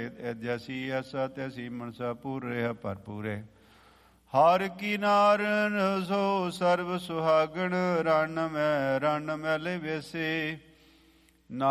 ਜੈਸੀ ਐਸਾ ਤੈਸੀ ਮਨਸਾ ਪੂਰ ਰਿਹਾ ਭਰਪੂਰੇ। ਹਰ ਕੀ ਨਾਰਨ ਸੋ ਸਰਬ ਸੁਹਾਗਣ, ਰਣ ਮੈਲੇ ਵੇਸੇ